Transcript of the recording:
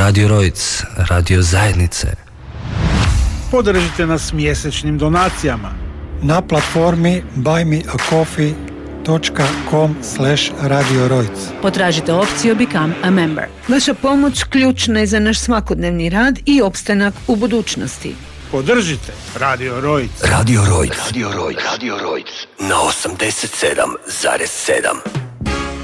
Radio Rojc, radio zajednice. Podržite nas mjesečnim donacijama na platformi buymeacoffee.com/Radio Rojc. Potražite opciju Become a Member. Vaša pomoć ključna je za naš svakodnevni rad i opstanak u budućnosti. Podržite Radio Rojc. Radio Rojc. Radio Rojc. Radio Rojc. Na 87,7.